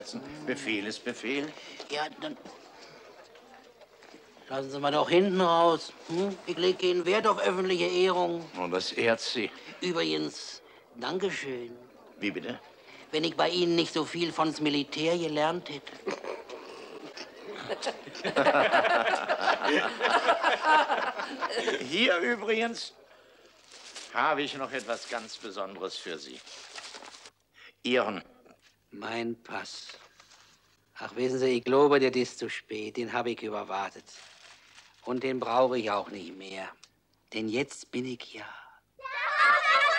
Befehl ist Befehl. Ja, dann lassen Sie mal doch hinten raus. Ich lege keinen Wert auf öffentliche Ehrung. Und das ehrt Sie. Übrigens, Dankeschön. Wie bitte? Wenn ich bei Ihnen nicht so viel von's Militär gelernt hätte. Hier übrigens habe ich noch etwas ganz Besonderes für Sie. Ihren. Mein Pass. Ach, wissen Sie, ich glaube, das ist zu spät. Den habe ich überwartet. Und den brauche ich auch nicht mehr. Denn jetzt bin ich ja